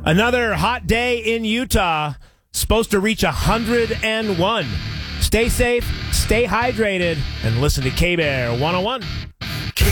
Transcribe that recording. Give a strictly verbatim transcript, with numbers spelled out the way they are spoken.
Another hot day in Utah. Supposed to reach one hundred one. Stay safe, stay hydrated, and listen to K-Bear one oh one.